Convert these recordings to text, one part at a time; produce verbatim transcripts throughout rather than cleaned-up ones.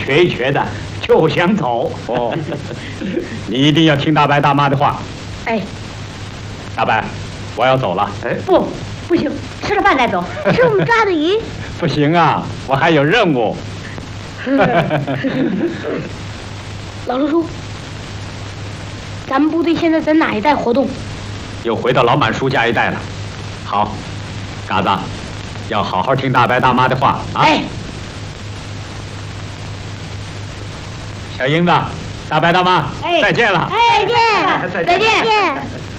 瘸一瘸的就想走。哦，你一定要听大白大妈的话。 哎， 大白，我要走了。 哎，不，不行，吃了饭再走。 是我们抓的鱼。 不行啊，我还有任务。 老叔叔，咱们部队现在在哪一带活动？ 又回到老满叔家一带了。好，嘎子，要好好听大白大妈的话啊！ 哎， 小英子，大白大妈， 哎， 再见了！ 哎，再见， 再见，再见。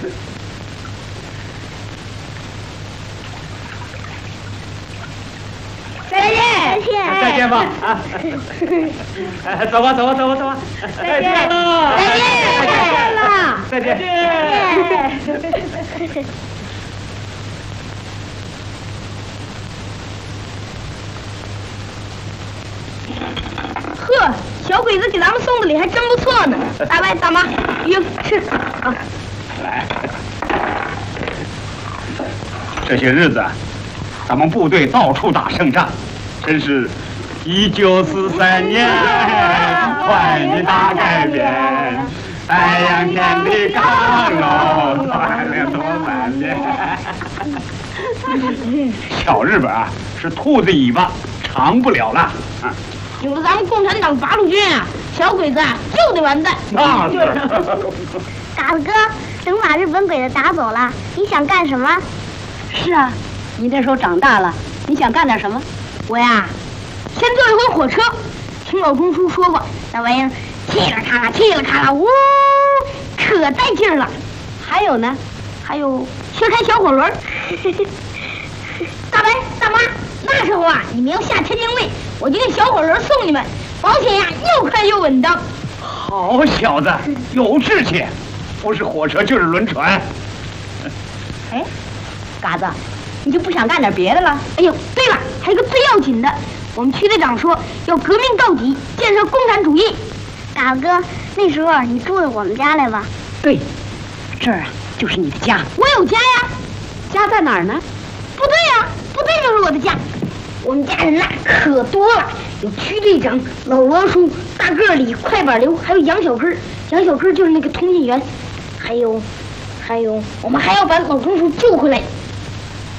再见， 再见， 再见吧！啊，走吧，走吧，走吧，走吧！ 再见了，再见，再见了， 再见， 再见。 呵，小鬼子给咱们送的礼还真不错呢。大白大妈，鱼吃啊！ 来，这些日子，咱们部队到处打胜仗，真是一九四三年换一大改变，太阳天地刚喽，锻炼多满面。小日本啊，是兔子尾巴，长不了了。啊， 有了咱们共产党八路军啊，小鬼子啊就得完蛋。 那是。 嘎子哥，等把日本鬼子打走了，你想干什么？ 是啊，你这时候长大了，你想干点什么？ 我呀，先坐一回火车，听老中叔说过，那玩意儿嘁啦咔啦，嘁啦咔啦，呜，可带劲儿了。还有呢，还有学开小火轮。大白大妈，那时候啊，你们要下天津卫，我就用小火轮送你们，保险呀又快又稳当。 好小子，有志气，不是火车就是轮船。 哎，嘎子，你就不想干点别的了？ 哎呦，对了，还有个最要紧的，我们区队长说要革命到底，建设共产主义。 嘎子哥，那时候你住到我们家来吧。 对，这儿啊就是你的家。 我有家呀， 家在哪儿呢？ 部队呀，部队就是我的家。我们家人呐可多了，有区队长、老王叔、大个李、快板刘，还有杨小根。杨小根就是那个通信员，还有，还有，我们还要把老中叔救回来。